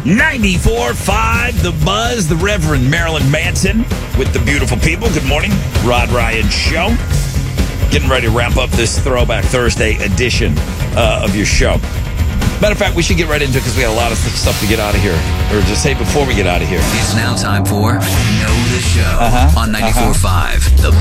94.5 The Buzz, the Reverend Marilyn Manson with the beautiful people. Good morning, Rod Ryan Show. Getting ready to wrap up this Throwback Thursday edition of your show. Matter of fact, we should get right into it because we got a lot of stuff to get out of here. Or just say before we get out of here. It's now time for Know the Show on 94.5 The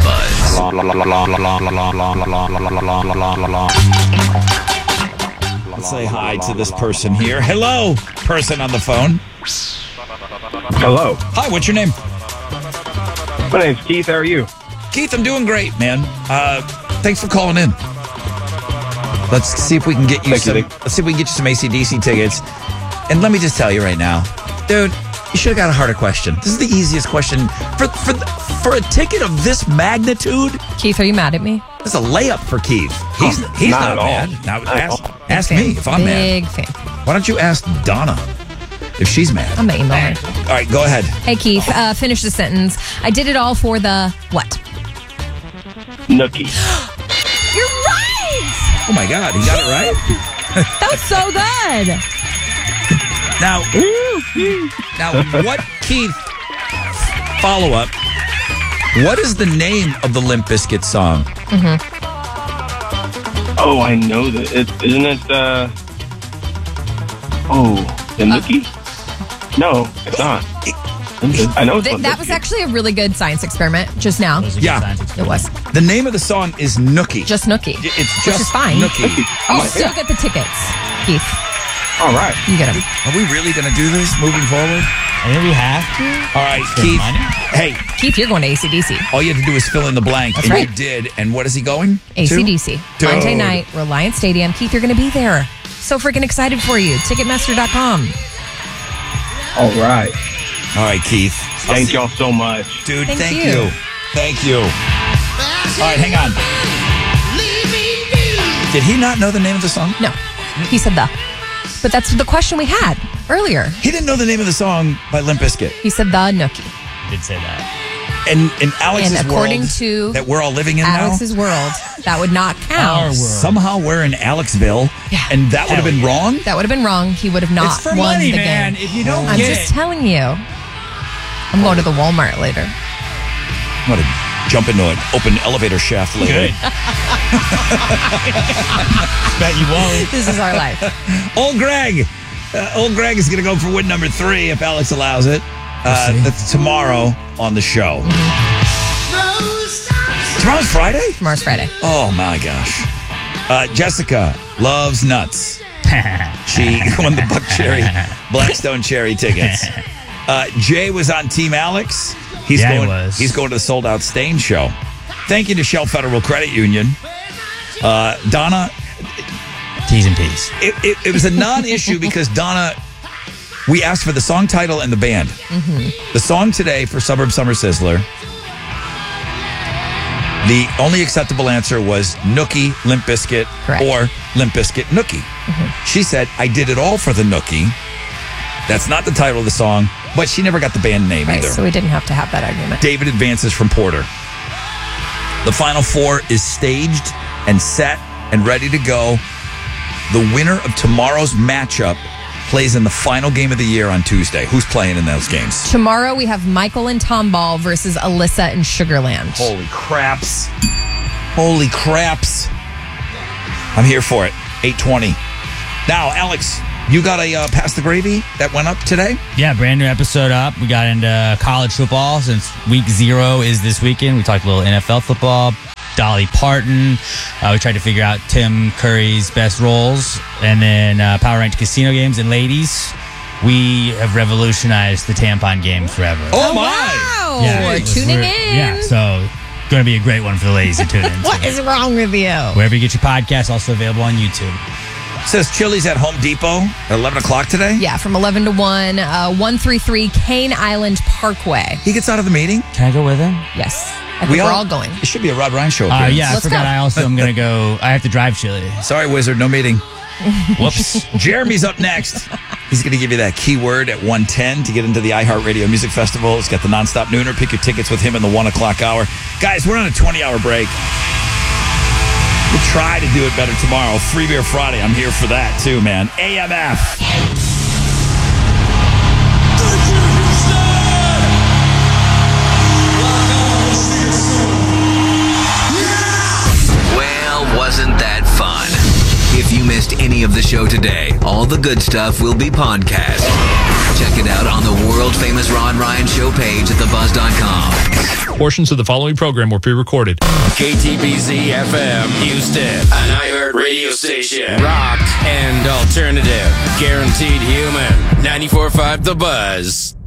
Buzz. Let's say hi to this person here. Hello, person on the phone. Hello. Hi, what's your name? My name's Keith. How are you? Keith, I'm doing great, man. Thanks for calling in. Let's see if we can get you some AC/DC tickets. And let me just tell you right now, dude, you should have got a harder question. This is the easiest question for a ticket of this magnitude. Keith, are you mad at me? This is a layup for Keith. He's not mad. Now ask me if I'm mad. Big fan. Why don't you ask Donna if she's mad? I'm gonna email her. All right, go ahead. Hey Keith, finish the sentence. I did it all for the what? Nookie. You're right! Oh my God, he got it right. That was so good. Now, what, Keith? Follow up. What is the name of the Limp Bizkit song? Oh, I know that. Isn't it the Nookie? No, it's not. I know it's not That was actually a really good science experiment just now. Yeah, it was. The name of the song is Nookie. Just Nookie. It's just which is fine. Nookie. You still get the tickets, Keith. All right. You get them. Are we really going to do this moving forward? I think we have to. All right, Keith. Hey, Keith, you're going to AC/DC. all you have to do is fill in the blank, That's and right. you did. And what is he going? AC/DC. Dude. Monday night, Reliance Stadium. Keith, you're going to be there. So freaking excited for you. Ticketmaster.com. All right. All right, Keith. Thank y'all so much. Dude, Thank thank you. you. Thank you. All right, hang on. Did he not know the name of the song? No, he said the. But that's the question we had earlier. He didn't know the name of the song by Limp Bizkit. He said the Nookie. Did say that. And in Alex's And according world to that we're all living in Alex's world, that would not Our count. world. somehow we're in Alexville, Yeah. and that would have been wrong? That would have been wrong. He would have not It's for won money, the man. game. If you don't I'm get just it. telling you. I'm going to the Walmart later. I'm going to jump into an open elevator shaft later. Good. Bet you won't. This is our life. Old Greg. Old Greg is going to go for win number 3 if Alex allows it. That's tomorrow on the show. Tomorrow's Friday? Tomorrow's Friday. Oh, my gosh. Jessica loves nuts. She won the Blackstone Cherry tickets. Jay was on Team Alex. He was. He's going to the Sold Out Stain show. Thank you to Shell Federal Credit Union. Donna. T's and P's. It was a non-issue because Donna, we asked for the song title and the band. The song today for Suburb Summer Sizzler, the only acceptable answer was Nookie, Limp Bizkit, Correct. or Limp Bizkit, Nookie. She said, I did it all for the Nookie. That's not the title of the song, but she never got the band name Right, either. so we didn't have to have that argument. David advances from Porter. The Final Four is staged and set and ready to go. The winner of tomorrow's matchup plays in the final game of the year on Tuesday. Who's playing in those games? Tomorrow we have Michael and Tom Ball versus Alyssa and Sugarland. Holy craps. Holy craps. I'm here for it. 8:20. Now, Alex, you got a Pass the Gravy that went up today? Yeah, brand new episode up. We got into college football since week 0 is this weekend. We talked a little NFL football. Dolly Parton. We tried to figure out Tim Curry's best roles. And then Power Ranked casino games. And ladies, we have revolutionized the tampon game forever. Oh, my. Wow. Yeah, We're tuning in. Yeah, so going to be a great one for the ladies to tune in. What is wrong with you? Wherever you get your podcast, also available on YouTube. Says Chili's at Home Depot at 11 o'clock today. Yeah, from 11 to 1, 133 Cane Island Parkway. He gets out of the meeting. Can I go with him? Yes. I think we're all going. It should be a Rod Ryan show appearance. Yeah, I Let's forgot go. I also am going to go. I have to drive chili. Sorry, Wizard, no meeting. Whoops. Jeremy's up next. He's going to give you that keyword at 1:10 to get into the iHeartRadio Music Festival. He's got the Nonstop Nooner. Pick your tickets with him in the 1 o'clock hour. Guys, we're on a 20-hour break. We'll try to do it better tomorrow. Free Beer Friday. I'm here for that, too, man. AMF. you missed any of the show today, all the good stuff will be podcast. Check it out on the world-famous Ron Ryan Show page at thebuzz.com. Portions of the following program were pre-recorded. KTBZ FM, Houston, an iHeart radio station. Rock and alternative. Guaranteed human. 94.5 The Buzz.